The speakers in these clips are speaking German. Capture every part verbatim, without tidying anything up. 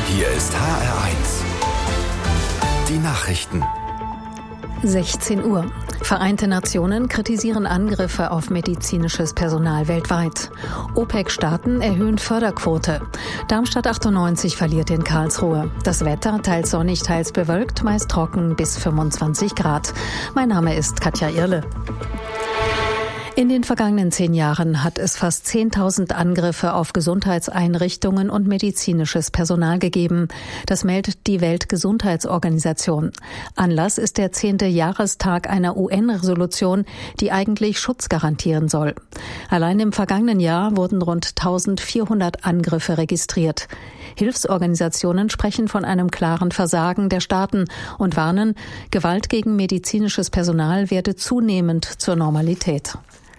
Hier ist H R eins. Die Nachrichten. sechzehn Uhr. Vereinte Nationen kritisieren Angriffe auf medizinisches Personal weltweit. OPEC-Staaten erhöhen Förderquote. Darmstadt achtundneunzig verliert in Karlsruhe. Das Wetter teils sonnig, teils bewölkt, meist trocken bis fünfundzwanzig Grad. Mein Name ist Katja Irle. In den vergangenen zehn Jahren hat es fast zehntausend Angriffe auf Gesundheitseinrichtungen und medizinisches Personal gegeben. Das meldet die Weltgesundheitsorganisation. Anlass ist der zehnte Jahrestag einer U N-Resolution, die eigentlich Schutz garantieren soll. Allein im vergangenen Jahr wurden rund eintausendvierhundert Angriffe registriert. Hilfsorganisationen sprechen von einem klaren Versagen der Staaten und warnen, Gewalt gegen medizinisches Personal werde zunehmend zur Normalität.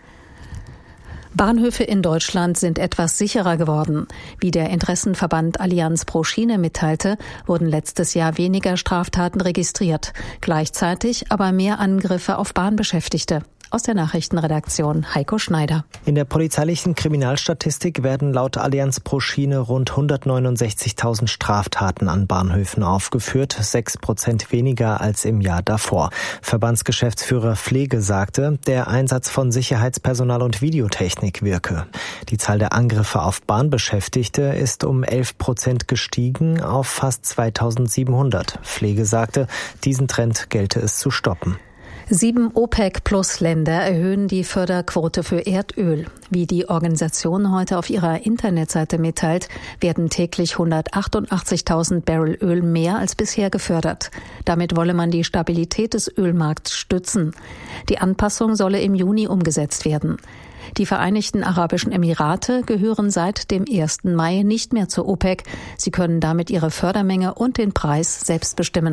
Bahnhöfe in Deutschland sind etwas sicherer geworden. Wie der Interessenverband Allianz pro Schiene mitteilte, wurden letztes Jahr weniger Straftaten registriert, gleichzeitig aber mehr Angriffe auf Bahnbeschäftigte. Aus der Nachrichtenredaktion Heiko Schneider. In der polizeilichen Kriminalstatistik werden laut Allianz pro Schiene rund hundertneunundsechzigtausend Straftaten an Bahnhöfen aufgeführt, sechs Prozent weniger als im Jahr davor. Verbandsgeschäftsführer Pflege sagte, der Einsatz von Sicherheitspersonal und Videotechnik wirke. Die Zahl der Angriffe auf Bahnbeschäftigte ist um elf Prozent gestiegen auf fast zweitausendsiebenhundert. Pflege sagte, diesen Trend gelte es zu stoppen. Sieben OPEC-Plus-Länder erhöhen die Förderquote für Erdöl. Wie die Organisation heute auf ihrer Internetseite mitteilt, werden täglich hundertachtundachtzigtausend Barrel Öl mehr als bisher gefördert. Damit wolle man die Stabilität des Ölmarkts stützen. Die Anpassung solle im Juni umgesetzt werden. Die Vereinigten Arabischen Emirate gehören seit dem ersten Mai nicht mehr zur OPEC. Sie können damit ihre Fördermenge und den Preis selbst bestimmen.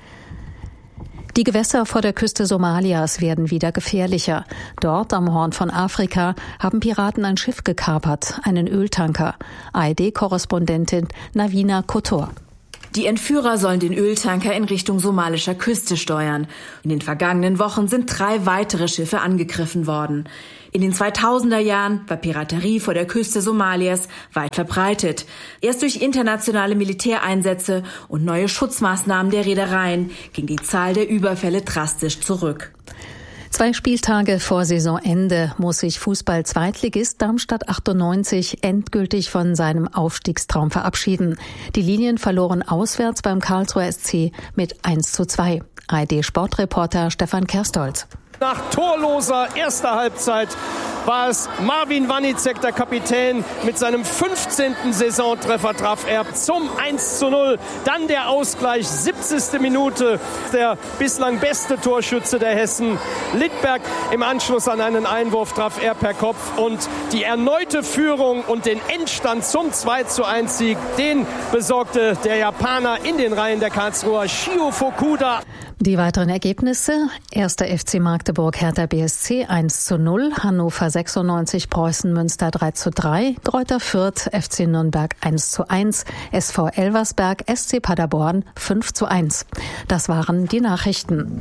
Die Gewässer vor der Küste Somalias werden wieder gefährlicher. Dort am Horn von Afrika haben Piraten ein Schiff gekapert, einen Öltanker. A R D-Korrespondentin Navina Kotor. Die Entführer sollen den Öltanker in Richtung somalischer Küste steuern. In den vergangenen Wochen sind drei weitere Schiffe angegriffen worden. In den zweitausender Jahren war Piraterie vor der Küste Somalias weit verbreitet. Erst durch internationale Militäreinsätze und neue Schutzmaßnahmen der Reedereien ging die Zahl der Überfälle drastisch zurück. Zwei Spieltage vor Saisonende muss sich Fußball-Zweitligist Darmstadt achtundneunzig endgültig von seinem Aufstiegstraum verabschieden. Die Linien verloren auswärts beim Karlsruher S C mit eins zu zwei. A R D-Sportreporter Stefan Kerstolz. Nach torloser erster Halbzeit war es Marvin Wanicek, der Kapitän, mit seinem fünfzehnten Saisontreffer traf er zum eins zu null. Dann der Ausgleich, siebzigste Minute. Der bislang beste Torschütze der Hessen, Littberg, im Anschluss an einen Einwurf traf er per Kopf. Und die erneute Führung und den Endstand zum zwei zu eins Sieg, den besorgte der Japaner in den Reihen der Karlsruher, Shio Fukuda. Die weiteren Ergebnisse: erster F C Magdeburg, Hertha B S C eins zu null, Hannover sechsundneunzig, Preußen Münster drei zu drei, Greuther Fürth, F C Nürnberg eins zu eins, S V Elversberg, S C Paderborn fünf zu eins. Das waren die Nachrichten.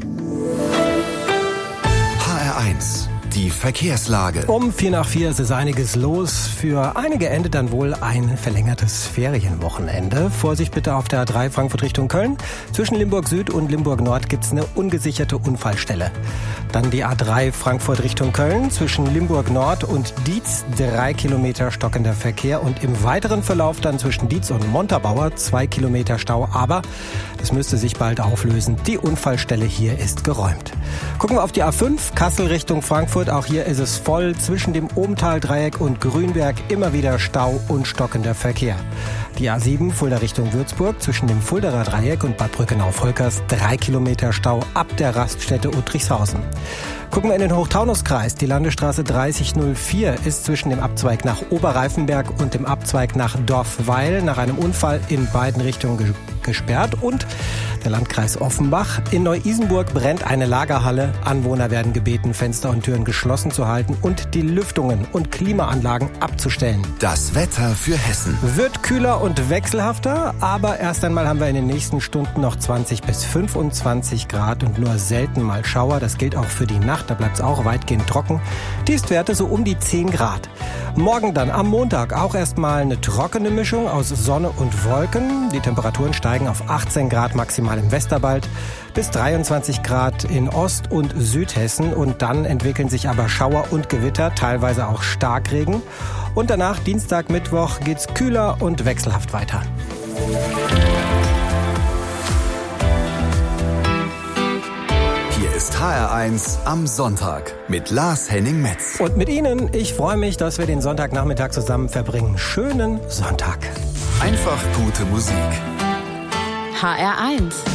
H R eins. Die Verkehrslage. Um vier nach vier ist es einiges los. Für einige endet dann wohl ein verlängertes Ferienwochenende. Vorsicht bitte auf der A drei Frankfurt Richtung Köln. Zwischen Limburg Süd und Limburg Nord gibt es eine ungesicherte Unfallstelle. Dann die A drei Frankfurt Richtung Köln. Zwischen Limburg Nord und Dietz drei Kilometer stockender Verkehr. Und im weiteren Verlauf dann zwischen Dietz und Montabaur zwei Kilometer Stau. Aber das müsste sich bald auflösen. Die Unfallstelle hier ist geräumt. Gucken wir auf die A fünf Kassel Richtung Frankfurt. Auch hier ist es voll. Zwischen dem Obental-Dreieck und Grünberg immer wieder Stau und stockender Verkehr. Die A sieben Fulda Richtung Würzburg. Zwischen dem Fuldaer Dreieck und Bad Brückenau-Volkers drei Kilometer Stau ab der Raststätte Uttrichshausen. Gucken wir in den Hochtaunuskreis. Die Landesstraße dreißig null vier ist zwischen dem Abzweig nach Oberreifenberg und dem Abzweig nach Dorfweil nach einem Unfall in beiden Richtungen ge- gesperrt. Und der Landkreis Offenbach. In Neu-Isenburg brennt eine Lagerhalle. Anwohner werden gebeten, Fenster und Türen geschlossen zu halten und die Lüftungen und Klimaanlagen abzustellen. Das Wetter für Hessen. Wird kühler und wechselhafter, aber erst einmal haben wir in den nächsten Stunden noch zwanzig bis fünfundzwanzig Grad und nur selten mal Schauer. Das gilt auch für die Nacht. da bleibt es auch weitgehend trocken. Tiefstwerte so um die zehn Grad. Morgen dann am Montag auch erstmal eine trockene Mischung aus Sonne und Wolken. Die Temperaturen steigen auf achtzehn Grad maximal im Westerwald bis dreiundzwanzig Grad in Ost- und Südhessen. Und dann entwickeln sich aber Schauer und Gewitter, teilweise auch Starkregen. Und danach, Dienstag, Mittwoch, geht's kühler und wechselhaft weiter. Hier ist H R eins am Sonntag mit Lars Henning Metz. Und mit Ihnen, ich freue mich, dass wir den Sonntagnachmittag zusammen verbringen. Schönen Sonntag. Einfach gute Musik. H R eins